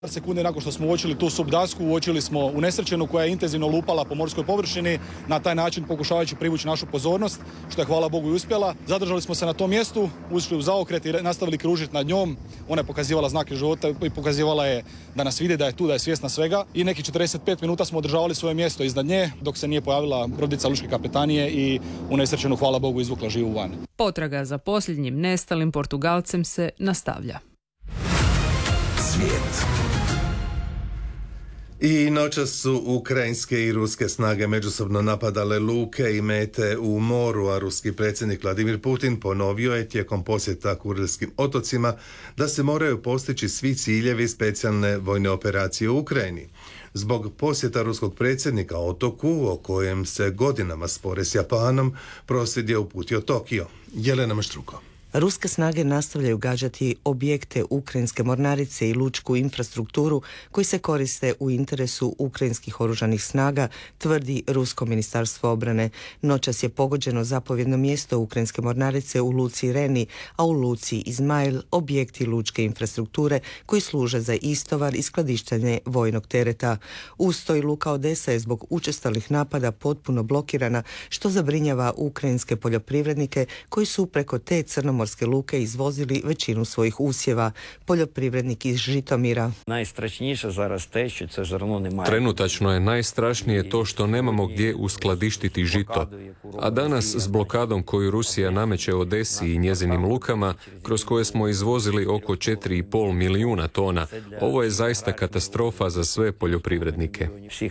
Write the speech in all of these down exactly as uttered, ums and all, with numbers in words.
Sekunde nakon što smo uočili tu subdasku, uočili smo unesrećenu koja je intenzivno lupala po morskoj površini, na taj način pokušavajući privući našu pozornost, što je hvala Bogu i uspjela. Zadržali smo se na tom mjestu, ušli u zaokret i nastavili kružiti nad njom. Ona je pokazivala znake života i pokazivala je da nas vidi, da je tu, da je svjesna svega. I nekih četrdeset pet minuta smo održavali svoje mjesto iznad nje, dok se nije pojavila brodica lučke kapetanije i unesrećenu, hvala Bogu, izvukla živu van. Potraga za posljednjim nestalim Portugalcem se nastavlja. Svijet. I noćas su ukrajinske i ruske snage međusobno napadale luke i mete u moru, a ruski predsjednik Vladimir Putin ponovio je tijekom posjeta Kurilskim otocima da se moraju postići svi ciljevi specijalne vojne operacije u Ukrajini. Zbog posjeta ruskog predsjednika otoku, o kojem se godinama spore s Japanom, prosvjed je uputio Tokio. Jelena Maštruko. Ruske snage nastavljaju gađati objekte ukrajinske mornarice i lučku infrastrukturu koji se koriste u interesu ukrajinskih oružanih snaga, tvrdi Rusko ministarstvo obrane. Noćas je pogođeno zapovjedno mjesto ukrajinske mornarice u luci Reni, a u luci Izmail objekti lučke infrastrukture koji služe za istovar i skladištenje vojnog tereta. Uz to i luka Odesa je zbog učestalih napada potpuno blokirana, što zabrinjava ukrajinske poljoprivrednike koji su preko te crnomorske morske luke izvozili većinu svojih usjeva. Poljoprivrednik iz Žitomira. Najstrašnije zaraz te što це зерно немає. Trenutačno je najstrašnije to što nemamo gdje uskladištiti žito. A danas s blokadom koju Rusija nameće Odesi i njezinim lukama, kroz koje smo izvozili oko četiri i pol milijuna tona, ovo je zaista katastrofa za sve poljoprivrednike.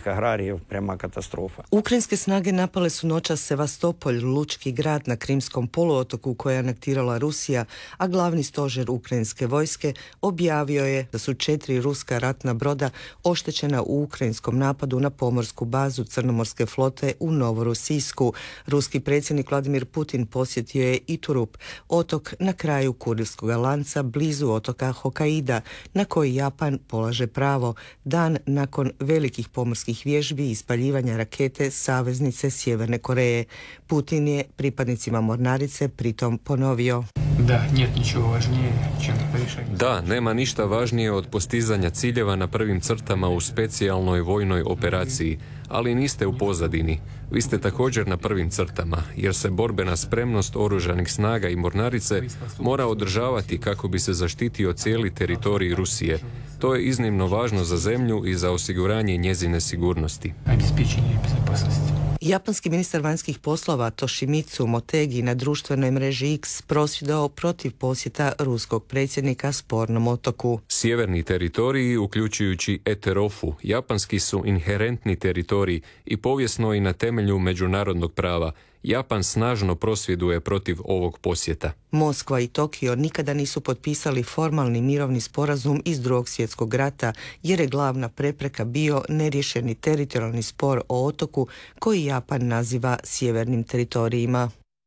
Ukrajinske snage napale su noćas Sevastopolj, lučki grad na Krimskom poluotoku koje je anektirala Rusija, a glavni stožer ukrajinske vojske objavio je da su četiri ruska ratna broda oštećena u ukrajinskom napadu na pomorsku bazu Crnomorske flote u Novorosijsku. Ruski predsjednik Vladimir Putin posjetio je Iturup, otok na kraju Kurilskog lanca blizu otoka Hokkaida, na koji Japan polaže pravo, dan nakon velikih pomorskih vježbi i ispaljivanja rakete saveznice Sjeverne Koreje. Putin je pripadnicima mornarice pritom ponovio: Da, нет ничего важнее, чем решение. Da, nema ništa važnije od postizanja ciljeva na prvim crtama u specijalnoj vojnoj operaciji, ali niste u pozadini. Vi ste također na prvim crtama, jer se borbena spremnost oružanih snaga i mornarice mora održavati kako bi se zaštitio cijeli teritorij Rusije. To je iznimno važno za zemlju i za osiguranje njezine sigurnosti. Обеспечение безопасности. Japanski ministar vanjskih poslova Toshimitsu Motegi na društvenoj mreži X prosvjedovao protiv posjeta ruskog predsjednika spornom otoku. Sjeverni teritoriji, uključujući Eterofu, japanski su inherentni teritoriji i povijesno i na temelju međunarodnog prava. Japan snažno prosvjeduje protiv ovog posjeta. Moskva i Tokio nikada nisu potpisali formalni mirovni sporazum iz Drugog svjetskog rata, jer je glavna prepreka bio neriješeni teritorijalni spor o otoku koji Japan naziva sjevernim teritorijima.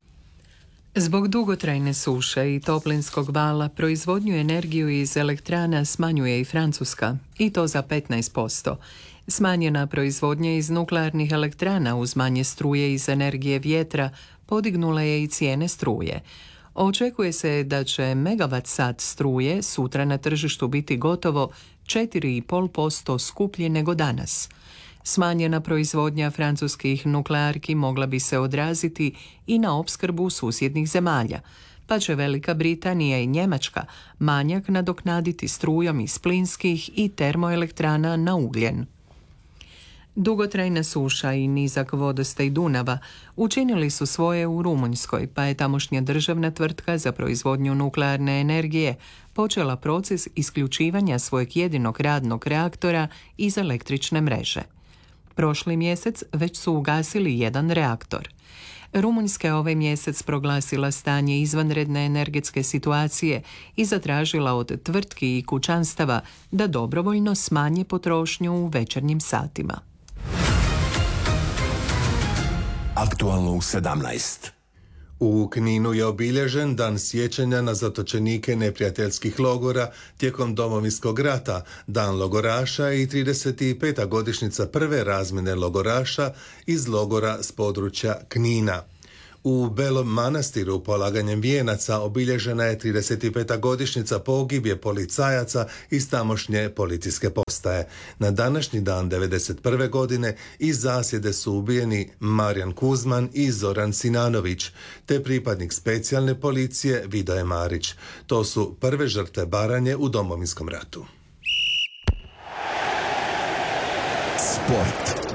Zbog dugotrajne suše i toplinskog vala proizvodnju energiju iz elektrana smanjuje i Francuska, i to za petnaest posto. Smanjena proizvodnja iz nuklearnih elektrana uz manje struje iz energije vjetra podignula je i cijene struje. Očekuje se da će megavat sat struje sutra na tržištu biti gotovo četiri i pol posto skuplje nego danas. Smanjena proizvodnja francuskih nuklearki mogla bi se odraziti i na opskrbu susjednih zemalja, pa će Velika Britanija i Njemačka manjak nadoknaditi strujom iz plinskih i termoelektrana na ugljen. Dugotrajna suša i nizak vodostaj Dunava učinili su svoje u Rumunjskoj, pa je tamošnja državna tvrtka za proizvodnju nuklearne energije počela proces isključivanja svojeg jedinog radnog reaktora iz električne mreže. Prošli mjesec već su ugasili jedan reaktor. Rumunjska je ovaj mjesec proglasila stanje izvanredne energetske situacije i zatražila od tvrtki i kućanstava da dobrovoljno smanje potrošnju u večernjim satima. Aktualno u sedamnaest. U Kninu je obilježen dan sjećanja na zatočenike neprijateljskih logora tijekom Domovinskog rata, dan logoraša i trideset peta godišnjica prve razmjene logoraša iz logora s područja Knina. U Belom Manastiru polaganjem vijenaca obilježena je trideset peta godišnjica pogibije policajaca iz tamošnje policijske postaje. Na današnji dan devedeset prve godine iz zasjede su ubijeni Marijan Kuzman i Zoran Sinanović, te pripadnik specijalne policije Vidoje Marić. To su prve žrtve Baranje u Domovinskom ratu. Sport.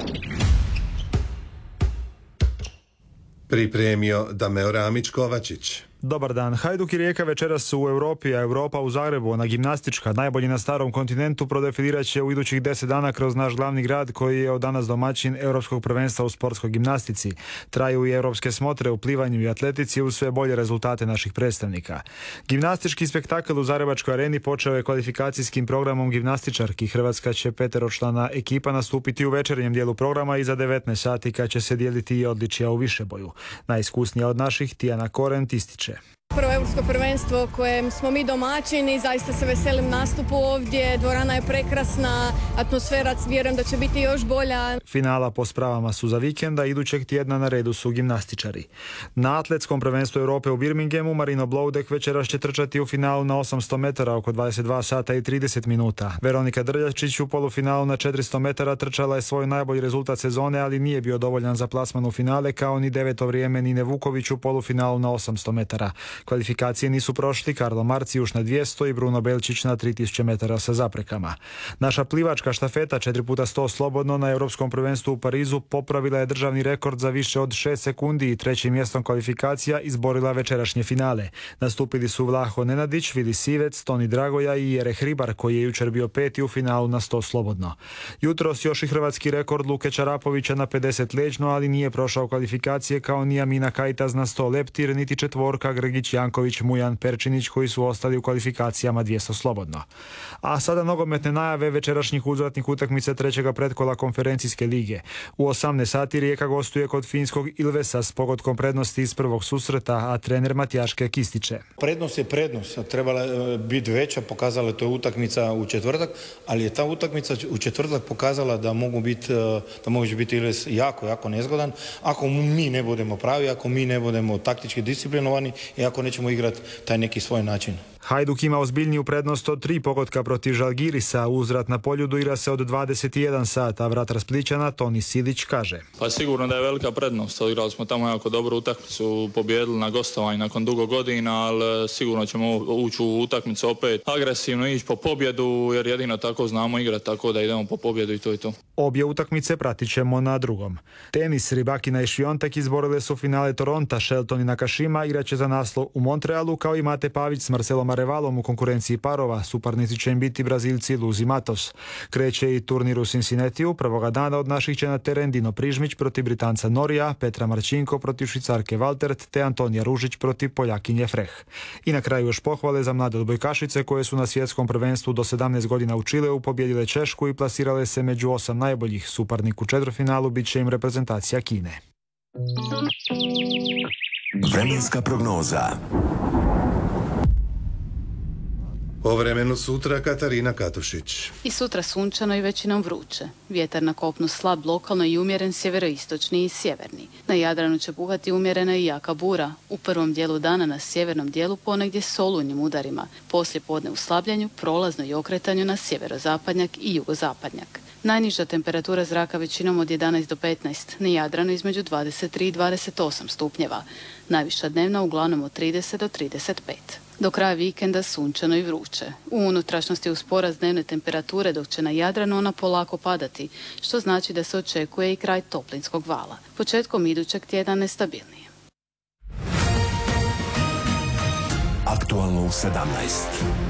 Pripremio Dameo Ramić-Kovačić. Dobar dan. Hajduk i Rijeka večeras su u Europi, a Europa u Zagrebu. Ona gimnastička, najbolji na starom kontinentu, prodefilirat će u idućih deset dana kroz naš glavni grad koji je od danas domaćin Europskog prvenstva u sportskoj gimnastici. Traju i europske smotre u plivanju i atletici uz sve bolje rezultate naših predstavnika. Gimnastički spektakl u Zagrebačkoj areni počeo je kvalifikacijskim programom gimnastičarki. Hrvatska će peteročlana ekipa nastupiti u večernjem dijelu programa i za devetnaest sati kad će se dijeliti i odličija u višeboju. Najiskusnija od naših, Tijana Korent, ističe: Prvo europsko prvenstvo kojem smo mi domaćini, zaista se veselim nastupu ovdje, dvorana je prekrasna, atmosfera vjerujem da će biti još bolja. Finala po spravama su za vikenda, idućeg tjedna na redu su gimnastičari. Na atletskom prvenstvu Europe u Birminghamu Marino Bloudek večeras će trčati u finalu na osamsto metara oko dvadeset dva sata i trideset minuta. Veronika Drljačić u polufinalu na četiristo metara trčala je svoj najbolji rezultat sezone, ali nije bio dovoljan za plasman u finale, kao ni deveto vrijeme Nine Vuković u polufinalu na osamsto metara. Kvalifikacije nisu prošli Karlo Marcijuš na dvjesto i Bruno Belčić na tri tisuće metara sa zaprekama. Naša plivačka štafeta četiri puta sto slobodno na Europskom prvenstvu u Parizu popravila je državni rekord za više od šest sekundi i trećim mjestom kvalifikacija izborila večerašnje finale. Nastupili su Vlaho Nenadić, Vili Sivec, Toni Dragoja i Jere Hribar koji je jučer bio peti u finalu na sto slobodno. Jutros još i hrvatski rekord Luke Čarapovića na pedeset leđno, ali nije prošao kvalifikacije kao ni Amina Kajtaz na sto leptir, niti četvorka Grgić, Janković, Mujan, Perčinić koji su ostali u kvalifikacijama dvjesto slobodno. A sada nogometne najave večerašnjih uzvratnih utakmica trećega pretkola konferencijske lige. U osamnaest sati Rijeka gostuje kod finskog Ilvesa s pogodkom prednosti iz prvog susreta, a trener Matijaš Kek ističe: Prednost je prednost, trebala je biti veća, pokazala je to utakmica u četvrtak, ali je ta utakmica u četvrtak pokazala da mogu biti, da može biti Ilves jako, jako nezgodan ako mi ne budemo pravi, ako mi ne budemo taktički disciplinovani i ako nećemo igrati taj neki svoj način. Hajduk ima ozbiljniju prednost od tri pogotka protiv Žalgirisa. Uzvrat na Poljudu igra se od dvadeset jedan sata, a vratar Splićana Toni Silić kaže: Pa sigurno da je velika prednost. Odigrali smo tamo jako dobru utakmicu, pobijedili na gostovanju nakon dugo godina, ali sigurno ćemo ući u utakmicu opet agresivno, ići po pobjedu, jer jedino tako znamo igrati, tako da idemo po pobjedu i to i to. Obje utakmice pratit ćemo na drugom. Tenis, Rybakina i Šviontek izborile su finale Toronta. Shelton i Nakashima igraće za naslov u Montrealu, kao i Mate Pavić s Marcelom Arevalom u konkurenciji parova. Suparnici će im biti Brazilci Luzi Matos. Kreće i turnir u Cincinnatiju. Prvoga dana od naših će na teren Dino Prižmić protiv Britanca Norija, Petra Marčinko protiv Švicarke Valtert te Antonija Ružić protiv Poljakinje Freh. I na kraju još pohvale za mlade odbojkašice koje su na svjetskom prvenstvu do sedamnaest godina u Čileu pobijedile Češku i plasirale se među osam najboljih. Suparnik u četvrtfinalu bit će im reprezentacija Kine. Vremenska prognoza. O vremenu sutra Katarina Katušić. I sutra sunčano i većinom vruće. Vjetar na kopnu slab lokalno i umjeren sjeveroistočni i sjeverni. Na Jadranu će puhati umjerena i jaka bura. U prvom dijelu dana na sjevernom dijelu ponegdje s olujnim udarima. Poslije podne u slabljenju, prolazno i okretanju na sjeverozapadnjak i jugozapadnjak. Najniža temperatura zraka većinom od jedanaest do petnaest, na Jadranu između dvadeset tri i dvadeset osam stupnjeva. Najviša dnevna uglavnom od trideset do trideset pet. Do kraja vikenda sunčano i vruće. U unutrašnjosti uz porast dnevne temperature, dok će na Jadranu ona polako padati, što znači da se očekuje i kraj toplinskog vala. Početkom idućeg tjedna nestabilnije. Aktualno u sedamnaest.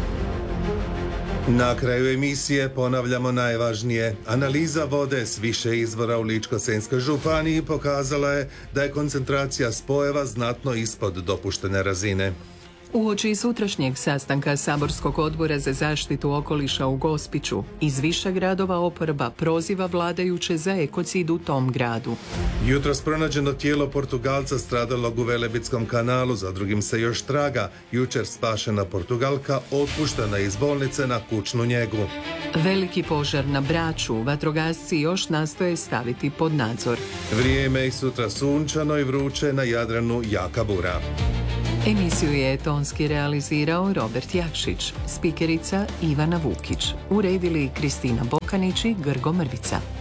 Na kraju emisije ponavljamo najvažnije. Analiza vode s više izvora u Ličko-senjskoj županiji pokazala je da je koncentracija spojeva znatno ispod dopuštene razine. Uoči sutrašnjeg sastanka Saborskog odbora za zaštitu okoliša u Gospiću, iz više gradova oporba proziva vladajuće za ekocid u tom gradu. Jutros pronađeno tijelo Portugalca stradalog u Velebitskom kanalu, za drugim se još traga. Jučer spašena Portugalka otpuštena iz bolnice na kućnu njegu. Veliki požar na Braču vatrogasci još nastoje staviti pod nadzor. Vrijeme i sutra sunčano i vruće, na Jadranu jaka bura. Emisiju je tonski realizirao Robert Jakšić, spikerica Ivana Vukić, uredili Kristina Bokanić i Grgo Mrvica.